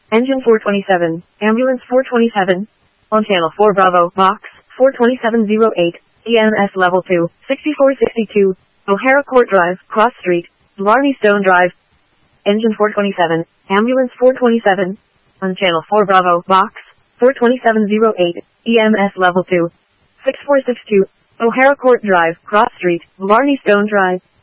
Engine 427, Ambulance 427, on Channel 4 Bravo, Box 42708, EMS Level 2, 6462, O'Hara Court Drive, Cross Street, Blarney Stone Drive. Engine 427, Ambulance 427, on Channel 4 Bravo, Box 42708, EMS Level 2, 6462, O'Hara Court Drive, Cross Street, Blarney Stone Drive.